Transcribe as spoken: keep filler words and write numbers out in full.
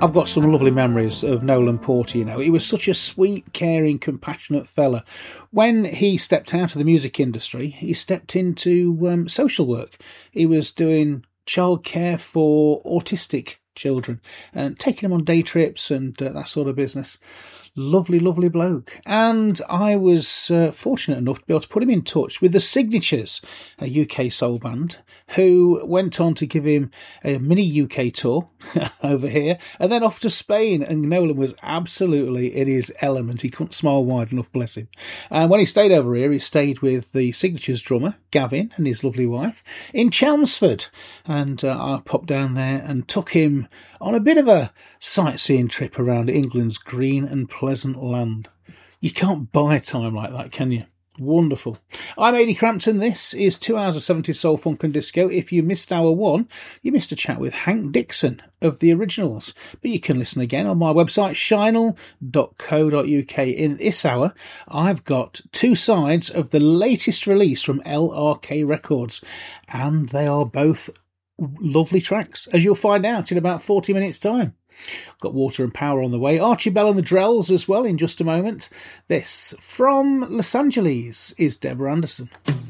I've got some lovely memories of Nolan Porter, you know. He was such a sweet, caring, compassionate fella. When he stepped out of the music industry, he stepped into um, social work. He was doing childcare for autistic children and taking them on day trips and uh, that sort of business. Lovely, lovely bloke. And I was uh, fortunate enough to be able to put him in touch with the Signatures, a U K soul band, who went on to give him a mini U K tour over here and then off to Spain. And Nolan was absolutely in his element. He couldn't smile wide enough, bless him. And when he stayed over here, he stayed with the Signatures drummer, Gavin, and his lovely wife in Chelmsford. And uh, I popped down there and took him on a bit of a sightseeing trip around England's green and pleasant land. You can't buy time like that, can you? Wonderful. I'm Ady Crampton. This is two hours of seventies soul, funk and disco. If you missed hour one, you missed a chat with Hank Dixon of the Originals. But you can listen again on my website, shinel dot co dot uk. In this hour, I've got two sides of the latest release from L R K Records, and they are both lovely tracks, as you'll find out in about forty minutes' time. Got Water and Power on the way. Archie Bell and the Drells as well in just a moment. This, from Los Angeles, is Deborah Anderson.